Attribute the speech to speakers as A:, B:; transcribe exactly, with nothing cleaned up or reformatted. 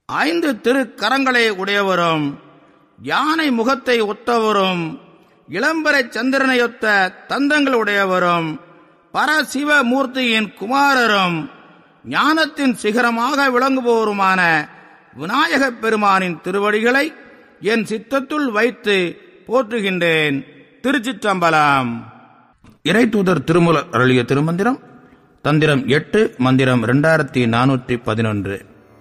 A: ஐந்து திருக்கரங்களை உடையவரும் யானை முகத்தை ஒத்தவரும் இளம்பரை சந்திரனையொத்த தந்தங்கள் உடையவரும் பரசிவமூர்த்தியின் குமாரரும் ஞானத்தின் சிகரமாக விளங்குபவருமான விநாயகப் பெருமானின் திருவடிகளை என் சித்தத்துள் வைத்து போற்றுகின்றேன். திருச்சிற்றம்பலம். இறைத்தூதர் திருமூலர் அருளிய திருமந்திரம் தந்திரம் எட்டு, மந்திரம் இரண்டாயிரத்தி நானூற்றி பதினொன்று.